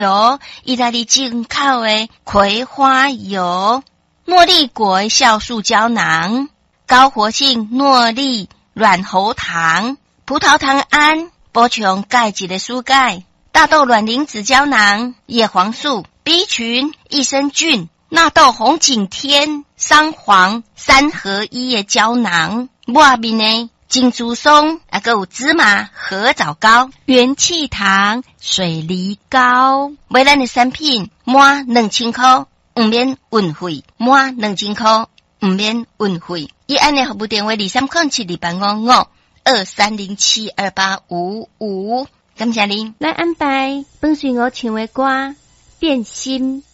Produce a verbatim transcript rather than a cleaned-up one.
油，意大利进口的葵花油，诺丽果酵素胶囊，高活性诺丽软喉糖，葡萄糖胺补充钙质的蔬钙，大豆卵磷脂胶囊，叶黄素 B 群益生菌，纳豆红景天桑黄三合一的胶囊，外面呢金珠松啊，还有芝麻合枣膏， 元气糖水梨膏， 买咱的产品满两千块唔免运费，满两千块唔免运费。伊安的服务电话二三零七二八五五二三零七二八五五，感谢您。 来安排，本随我唱的歌，变心。